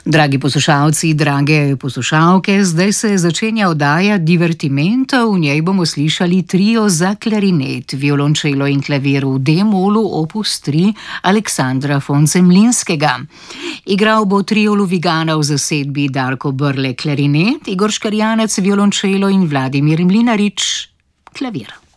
Dragi poslušalci, drage poslušalke, zdaj se začenja oddaja Divertimento, v njej bomo slišali trio za klarinet, violončelo in klavir v D-molu opus 3 Aleksandra von Zemlinskega. Igral bo trio Luvigana v zasedbi Darko Brle klarinet, Igor Škarjanec violončelo in Vladimir Mlinarič klavir.